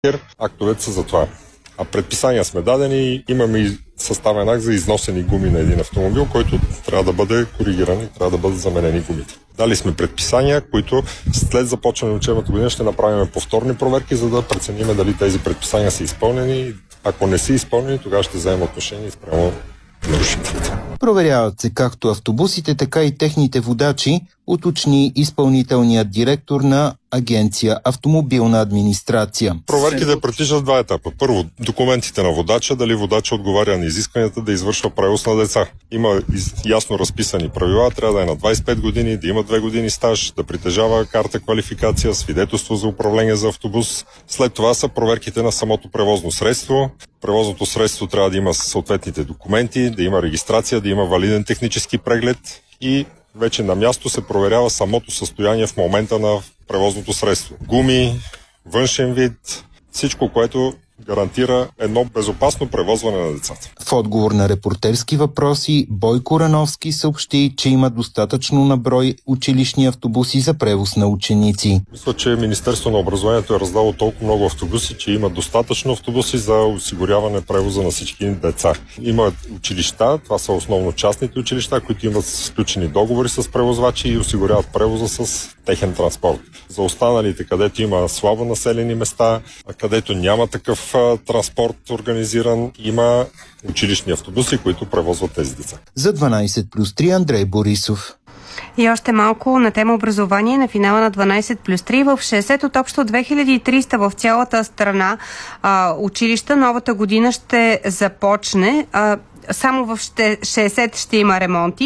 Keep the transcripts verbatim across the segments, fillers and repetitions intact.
Актовете са за това. А предписания сме дадени, имаме и съставен акт за износени гуми на един автомобил, който трябва да бъде коригиран и трябва да бъдат заменени гумите. Дали сме предписания, които след започване на учебната година ще направим повторни проверки, за да преценим дали тези предписания са изпълнени. Ако не са изпълнени, тогава ще вземем отношение спрямо нарушителите. Проверяват се както автобусите, така и техните водачи, уточни изпълнителният директор на Агенция Автомобилна администрация. Проверките протичат два етапа. Първо, документите на водача, дали водача отговаря на изискванията да извършва превоз на деца. Има ясно разписани правила, трябва да е на двадесет и пет години, да има две години стаж, да притежава карта квалификация, свидетелство за управление за автобус. След това са проверките на самото превозно средство. Превозното средство трябва да има съответните документи, да има регистрация, да има валиден технически преглед и вече на място се проверява самото състояние в момента на превозното средство. Гуми, външен вид, всичко, което гарантира едно безопасно превозване на децата. В отговор на репортерски въпроси, Бойко Рановски съобщи, че има достатъчно на брой училищни автобуси за превоз на ученици. Мисля, че Министерството на образованието е раздало толкова много автобуси, че има достатъчно автобуси за осигуряване превоза на всички деца. Има училища, това са основно частните училища, които имат сключени договори с превозвачи и осигуряват превоза с техен транспорт. За останалите, където има слабо населени места, а където няма такъв транспорт организиран, има училищни автобуси, които превозват тези деца. За дванадесет плюс три Андрей Борисов. И още малко на тема образование на финала на дванадесет плюс три в шестдесет от общо две хиляди и триста в цялата страна а, училища. Новата година ще започне. А, Само в шестдесет ще има ремонти.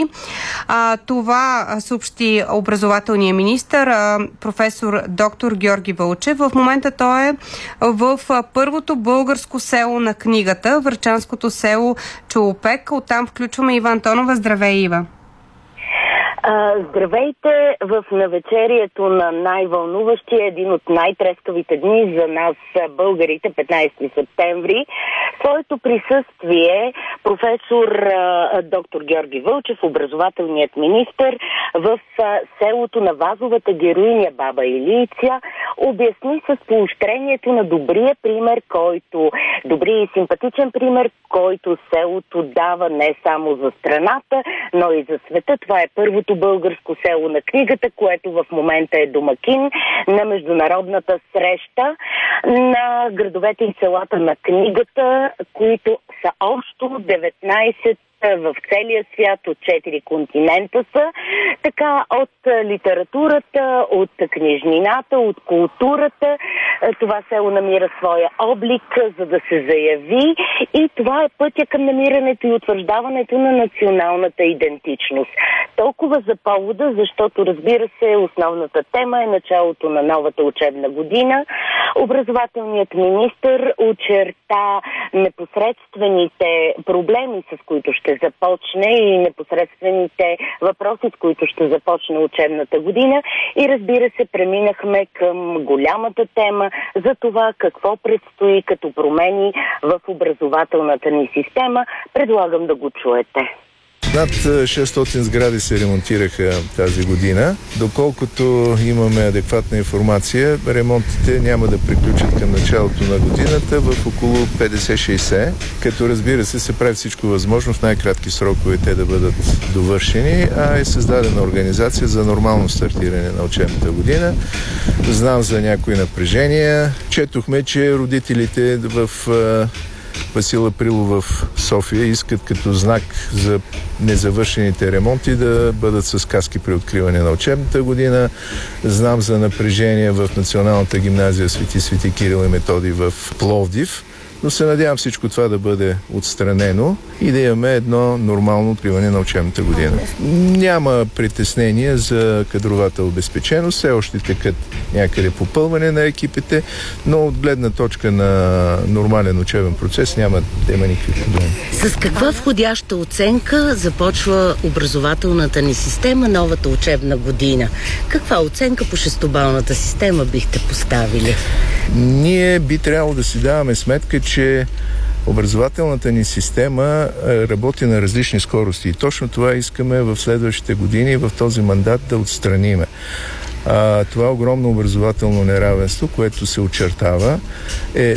А, това съобщи образователният министър, а, професор доктор Георги Вълчев. В момента той е в а, първото българско село на книгата, врачанското село Чолопек. Оттам включваме Ива Антонова. Здравей, Ива! Здравейте в навечерието на най-вълнуващия, един от най-трескавите дни за нас, българите, петнадесети септември. Своето присъствие професор доктор Георги Вълчев, образователният министър, в селото на вазовата героиня баба Илийция обясни с поощрението на добрия пример, който, добрия и симпатичен пример, който селото дава не само за страната, но и за света. Това е първото българско село на книгата, което в момента е домакин на международната среща на градовете и селата на книгата, които са общо деветнадесет в целия свят, от четири континента са. Така от литературата, от книжнината, от културата. Това село намира своя облик, за да се заяви, и това е пътя към намирането и утвърждаването на националната идентичност. Толкова за повода, защото, разбира се, основната тема е началото на новата учебна година. Образователният министър очерта непосредствените проблеми, с които ще започне, и непосредствените въпроси, с които ще започне учебната година, и разбира се, преминахме към голямата тема за това какво предстои като промени в образователната ни система. Предлагам да го чуете. Над шестстотин сгради се ремонтираха тази година. Доколкото имаме адекватна информация, ремонтите няма да приключат към началото на годината в около петдесет-шейсет, като разбира се се прави всичко възможно в най-кратки срокове те да бъдат довършени, а е създадена организация за нормално стартиране на учебната година. Знам за някои напрежения. Четохме, че родителите в Васил Априлов в София искат като знак за незавършените ремонти да бъдат с каски при откриване на учебната година. Знам за напрежение в Националната гимназия Свети Свети Кирил и Методий в Пловдив, но се надявам всичко това да бъде отстранено и да имаме едно нормално откриване на учебната година. Няма притеснение за кадровата обезпеченост, все още текат някъде попълване на екипите, но от гледна точка на нормален учебен процес няма да има никакви проблеми. С каква входяща оценка започва образователната ни система новата учебна година? Каква оценка по шестобалната система бихте поставили? Ние би трябвало да си даваме сметка, че образователната ни система работи на различни скорости и точно това искаме в следващите години в този мандат да отстраниме. А, това огромно образователно неравенство, което се очертава, е